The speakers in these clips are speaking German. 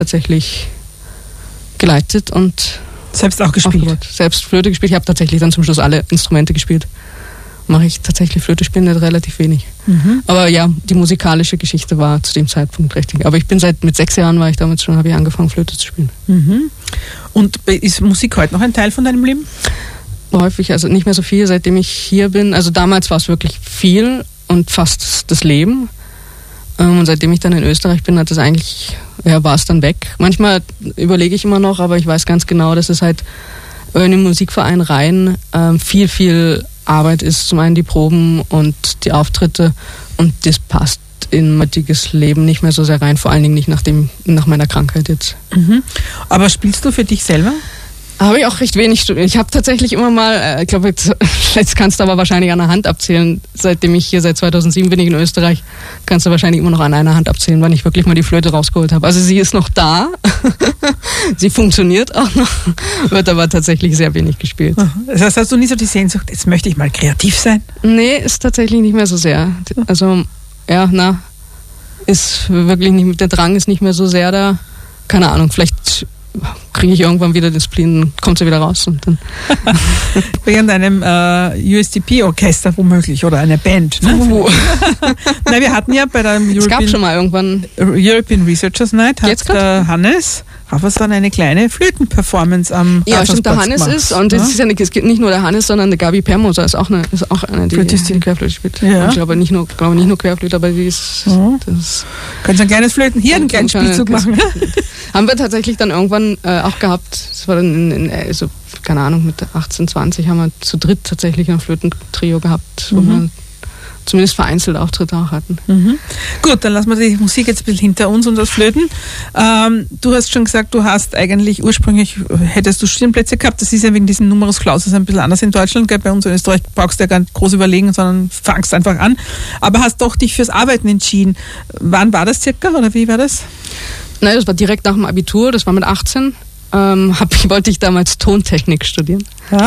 tatsächlich geleitet und selbst auch gespielt? Aufgebaut. Selbst Flöte gespielt. Ich habe tatsächlich dann zum Schluss alle Instrumente gespielt. Mache ich tatsächlich Flöte spielen nicht relativ wenig. Aber ja, die musikalische Geschichte war zu dem Zeitpunkt richtig. Aber ich bin mit 6 Jahren habe ich angefangen Flöte zu spielen. Und ist Musik heute noch ein Teil von deinem Leben? Häufig, also nicht mehr so viel, seitdem ich hier bin. Also damals war es wirklich viel und fast das Leben. Und seitdem ich dann in Österreich bin, war es dann weg. Manchmal überlege ich immer noch, aber ich weiß ganz genau, dass es halt in den Musikverein rein viel, viel Arbeit ist. Zum einen die Proben und die Auftritte, und das passt in mein heutiges Leben nicht mehr so sehr rein, vor allen Dingen nicht nach meiner Krankheit jetzt. Aber spielst du für dich selber? Habe ich auch recht wenig studiert. Ich habe tatsächlich immer mal, ich glaube, jetzt kannst du aber wahrscheinlich an der Hand abzählen, seitdem ich hier seit 2007 bin ich in Österreich, kannst du wahrscheinlich immer noch an einer Hand abzählen, wann ich wirklich mal die Flöte rausgeholt habe. Also sie ist noch da, sie funktioniert auch noch, wird aber tatsächlich sehr wenig gespielt. Das heißt, hast du nie so die Sehnsucht, jetzt möchte ich mal kreativ sein? Nee, ist tatsächlich nicht mehr so sehr. Also, ist wirklich nicht, der Drang ist nicht mehr so sehr da. Keine Ahnung, vielleicht kriege ich irgendwann wieder den Spleen, kommt sie wieder raus. Und dann während einem USDP-Orchester womöglich oder einer Band. Ne? Na, wir hatten ja bei der es gab schon mal irgendwann European Researchers Night, hat der Hannes Rafferson eine kleine Flötenperformance am Ja, stimmt, der Hannes gemacht. Ist, und es gibt nicht nur der Hannes, sondern der Gabi Permoser ist auch eine, die Querflöte spielt. Ja. Ich glaube nicht nur Querflöte, aber die ist... Kannst du ein kleines Flöten hier, einen kleinen Spielzug machen? Haben wir tatsächlich dann irgendwann auch gehabt. Das war dann keine Ahnung, mit 18, 20 haben wir zu dritt tatsächlich ein Flötentrio gehabt, wo wir zumindest vereinzelt Auftritte auch hatten. Gut, dann lassen wir die Musik jetzt ein bisschen hinter uns und das Flöten. Du hast schon gesagt, du hast eigentlich ursprünglich, hättest du Studienplätze gehabt. Das ist ja wegen diesem Numerus Clausus ein bisschen anders in Deutschland. Gell? Bei uns in Österreich brauchst du ja gar nicht groß überlegen, sondern fangst einfach an. Aber hast doch dich fürs Arbeiten entschieden. Wann war das circa oder wie war das? Nein, das war direkt nach dem Abitur, das war mit 18. Wollte ich damals Tontechnik studieren.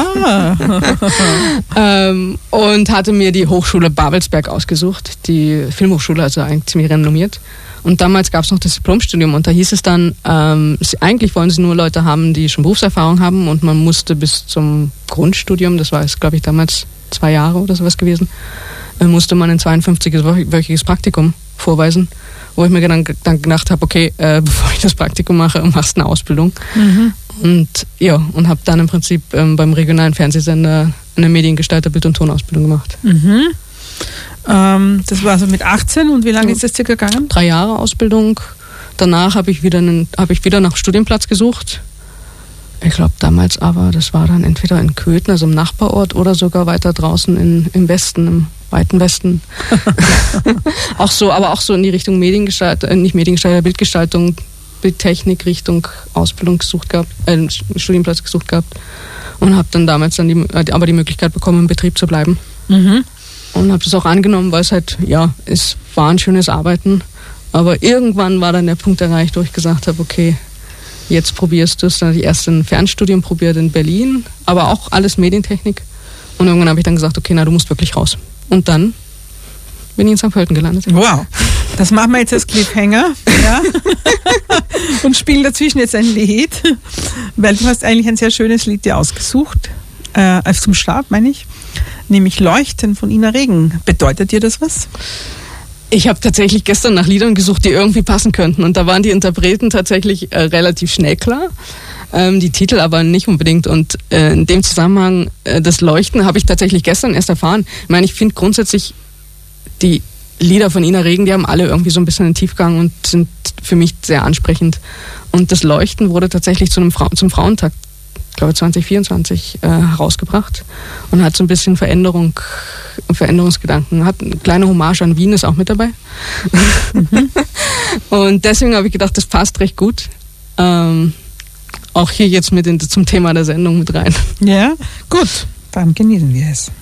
Und hatte mir die Hochschule Babelsberg ausgesucht, die Filmhochschule, also eigentlich ziemlich renommiert. Und damals gab es noch das Diplomstudium und da hieß es dann, eigentlich wollen sie nur Leute haben, die schon Berufserfahrung haben, und man musste bis zum Grundstudium, das war jetzt, glaube ich, damals 2 Jahre oder sowas gewesen, musste man ein 52-wöchiges Praktikum vorweisen, wo ich mir dann gedacht habe, okay, bevor ich das Praktikum mache, machst du eine Ausbildung. Und habe dann im Prinzip beim regionalen Fernsehsender eine Mediengestalter Bild- und Tonausbildung gemacht. Das war also mit 18, und wie lange ist das circa gegangen? 3 Jahre Ausbildung. Danach habe ich wieder nach Studienplatz gesucht. Ich glaube damals aber, das war dann entweder in Köthen, also im Nachbarort, oder sogar weiter draußen im Westen, im weiten Westen. aber auch so in die Richtung Bildgestaltung, Bildtechnik, Richtung Ausbildung gesucht gehabt, Studienplatz gesucht gehabt, und habe dann damals die Möglichkeit bekommen, im Betrieb zu bleiben. Und habe das auch angenommen, weil es halt, es war ein schönes Arbeiten, aber irgendwann war dann der Punkt erreicht, wo ich gesagt habe, okay, jetzt probierst du es. Dann habe ich erst ein Fernstudium probiert in Berlin, aber auch alles Medientechnik. Und irgendwann habe ich dann gesagt, okay, du musst wirklich raus. Und dann bin ich in St. Pölten gelandet. Wow, das machen wir jetzt als Cliffhanger. Ja? Und spielen dazwischen jetzt ein Lied, weil du hast eigentlich ein sehr schönes Lied dir ausgesucht, zum Start meine ich, nämlich Leuchten von Ina Regen. Bedeutet dir das was? Ich habe tatsächlich gestern nach Liedern gesucht, die irgendwie passen könnten, und da waren die Interpreten tatsächlich relativ schnell klar, die Titel aber nicht unbedingt, und in dem Zusammenhang das Leuchten habe ich tatsächlich gestern erst erfahren. Ich meine, ich finde grundsätzlich die Lieder von Ina Regen, die haben alle irgendwie so ein bisschen einen Tiefgang und sind für mich sehr ansprechend, und das Leuchten wurde tatsächlich zum Frauentag, ich glaube 2024, herausgebracht und hat so ein bisschen Veränderungsgedanken, hat eine kleine Hommage an Wien, ist auch mit dabei. Und deswegen habe ich gedacht, das passt recht gut. Auch hier jetzt zum Thema der Sendung mit rein. Ja, gut, dann genießen wir es.